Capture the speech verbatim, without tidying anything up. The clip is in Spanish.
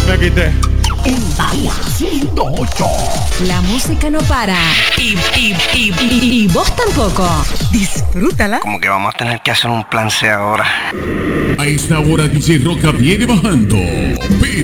me quité. En Bahía ciento ocho. La música no para. Y, y, y, y, y vos tampoco. Disfrútala. Como que vamos a tener que hacer un plan C ahora. A esta hora D J Roca viene bajando.